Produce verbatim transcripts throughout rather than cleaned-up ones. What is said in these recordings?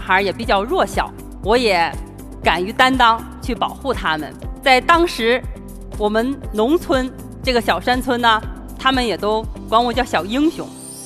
孩也比较弱小，我也敢于担当去保护他们。在当时我们农村这个小山村呢，他们也都管我叫小英雄。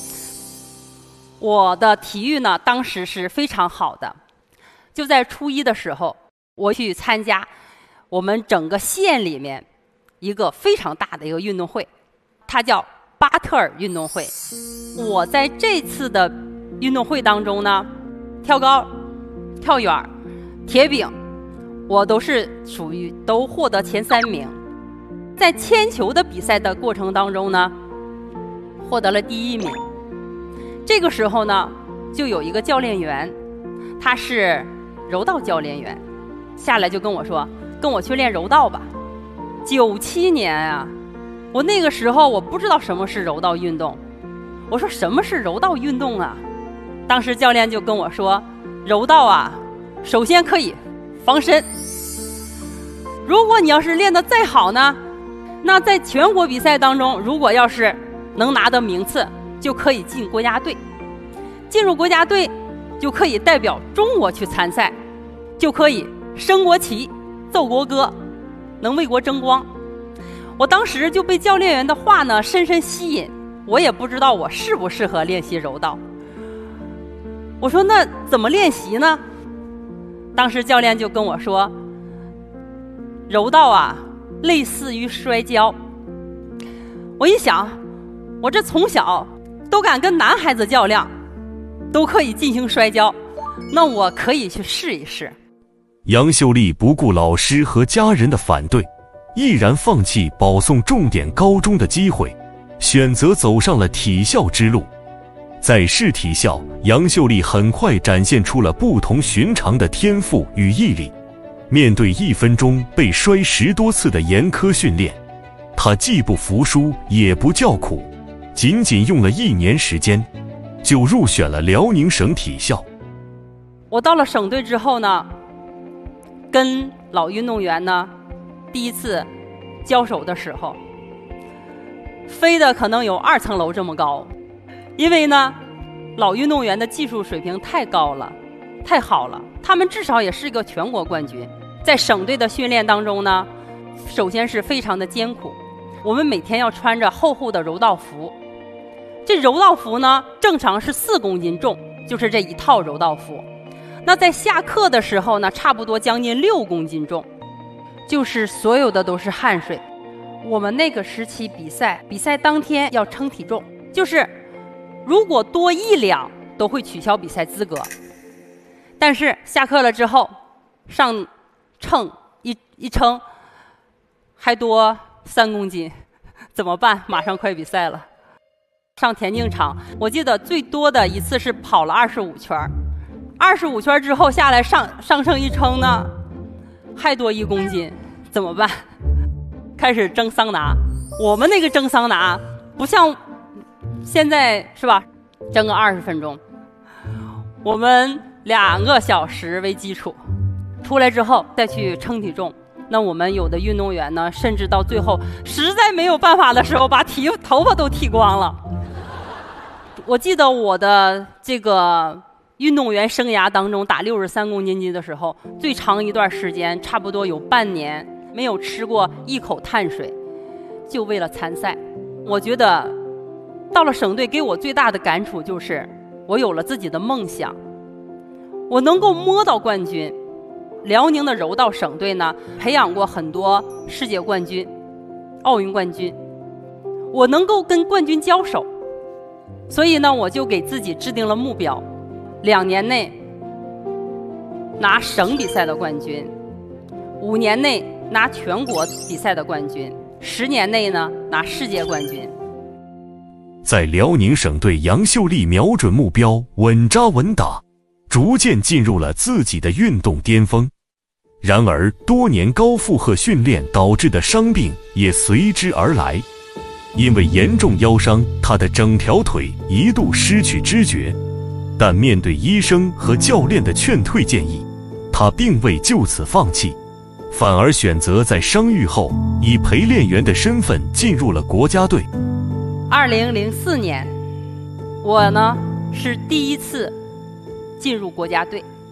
我的体育呢当时是非常好的，就在初一的时候，我去参加我们整个县里面一个非常大的一个运动会，它叫巴特尔运动会。我在这次的运动会当中呢，跳高、跳远、铁饼，我都是属于都获得前三名。在铅球的比赛的过程当中呢，获得了第一名。这个时候呢，就有一个教练员，他是柔道教练员，下来就跟我说，跟我去练柔道吧。九七年啊，我那个时候我不知道什么是柔道运动，我说什么是柔道运动啊？当时教练就跟我说，柔道啊，首先可以防身，如果你要是练得再好呢，那在全国比赛当中，如果要是能拿得名次，就可以进国家队，进入国家队就可以代表中国去参赛，就可以升国旗、奏国歌，能为国争光。我当时就被教练员的话呢深深吸引，我也不知道我适不适合练习柔道。我说那怎么练习呢？当时教练就跟我说，柔道啊类似于摔跤。我一想，我这从小都敢跟男孩子较量，都可以进行摔跤，那我可以去试一试。 杨秀丽不顾老师和家人的反对，毅然放弃保送重点高中的机会，选择走上了体校之路。在市体校，杨秀丽很快展现出了不同寻常的天赋与毅力。面对一分钟被摔十多次的严苛训练，她既不服输也不叫苦，仅仅用了一年时间，就入选了辽宁省体校。 我到了省队之后呢，跟老运动员呢第一次交手的时候，飞的可能有二层楼这么高，因为呢老运动员的技术水平太高了，太好了，他们至少也是一个全国冠军。在省队的训练当中呢，首先是非常的艰苦，我们每天要穿着厚厚的柔道服，这柔道服呢正常是四公斤重，就是这一套柔道服。那在下课的时候呢，差不多将近六公斤重，就是所有的都是汗水。我们那个时期比赛，比赛当天要称体重，就是如果多一两都会取消比赛资格。但是下课了之后上称一一称还多三公斤，怎么办？马上快比赛了。上田径场，我记得最多的一次是跑了二十五圈，二十五圈之后下来上上称一称呢，还多一公斤，怎么办？开始蒸桑拿。我们那个蒸桑拿不像现在是吧，蒸个二十分钟，我们两个小时为基础，出来之后再去称体重。那我们有的运动员呢，甚至到最后实在没有办法的时候，把剃头发都剃光了。我记得我的这个运动员生涯当中，打六十三公斤级的时候，最长一段时间差不多有半年没有吃过一口碳水，就为了参赛。我觉得到了省队，给我最大的感触就是我有了自己的梦想，我能够摸到冠军。辽宁的柔道省队呢，培养过很多世界冠军、奥运冠军，我能够跟冠军交手，所以呢，我就给自己制定了目标，两年内拿省比赛的冠军，五年内拿全国比赛的冠军，十年内呢拿世界冠军。 在辽宁省队，杨秀丽瞄准目标，稳扎稳打，逐渐进入了自己的运动巅峰。然而，多年高负荷训练导致的伤病也随之而来。因为严重腰伤，她的整条腿一度失去知觉。但面对医生和教练的劝退建议，她并未就此放弃，反而选择在伤愈后以陪练员的身份进入了国家队。 二零零四年，我呢是第一次进入国家队。